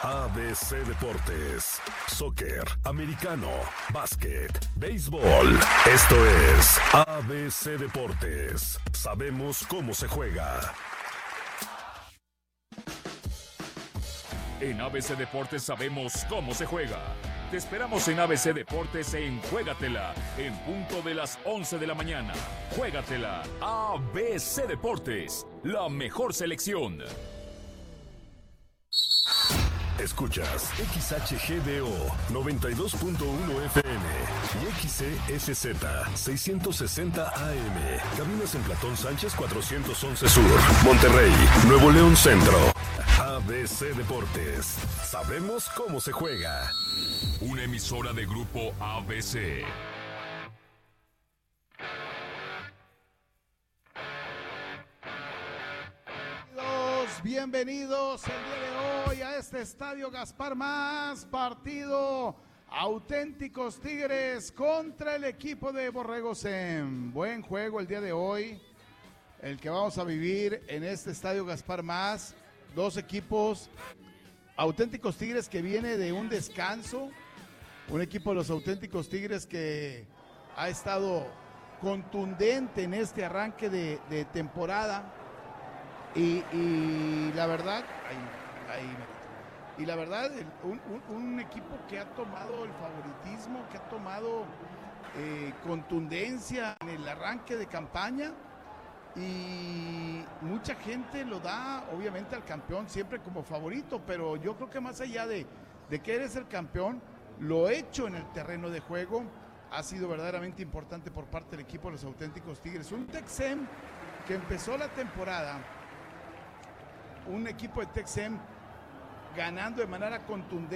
ABC Deportes, soccer, americano, básquet, béisbol. Esto es ABC Deportes. Sabemos cómo se juega. En ABC Deportes sabemos cómo se juega. Te esperamos en ABC Deportes en Juégatela, en punto de las 11 de la mañana. Juégatela, ABC Deportes, la mejor selección. Escuchas XHGDO 92.1 FM y XCSZ 660 AM. Cabinas en Platón Sánchez 411 Sur, Monterrey, Nuevo León Centro. ABC Deportes. Sabemos cómo se juega. Una emisora de Grupo ABC. Bienvenidos el día de hoy a este estadio Gaspar Más, partido Auténticos Tigres contra el equipo de Borregos en buen juego el día de hoy, el que vamos a vivir en este estadio Gaspar Más. Dos equipos, Auténticos Tigres que viene de un descanso, un equipo de los Auténticos Tigres que ha estado contundente en este arranque de temporada. Y la verdad, un equipo que ha tomado el favoritismo, que ha tomado contundencia en el arranque de campaña, y mucha gente lo da obviamente al campeón siempre como favorito, pero yo creo que más allá de que eres el campeón, lo hecho en el terreno de juego ha sido verdaderamente importante por parte del equipo de los Auténticos Tigres. Un Tec-Sem que empezó la temporada, un equipo de Tec-Sem ganando de manera contundente